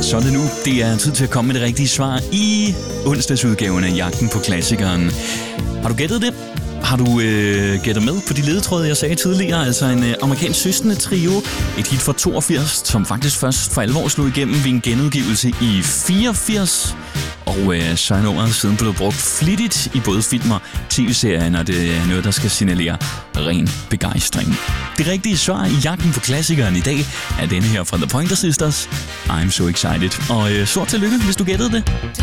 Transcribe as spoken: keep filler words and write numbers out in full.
Så er det nu. Det er tid til at komme med det rigtige svar i onsdagsudgaven af Jagten på Klassikeren. Har du gættet det? Har du øh, gættet med på de ledetråde, jeg sagde tidligere? Altså en øh, amerikansk søskende trio. Et hit fra toogfirs, som faktisk først for alvor slog igennem ved en genudgivelse i fireogfirs. Og øh, så er nummeret siden blevet brugt flittigt i både film og tv-serier, når det er noget, der skal signalere ren begejstring. Det rigtige svar i Jagten på Klassikeren i dag er denne her fra The Pointer Sisters. I'm so excited. Og øh, stort tillykke, hvis du gættede det.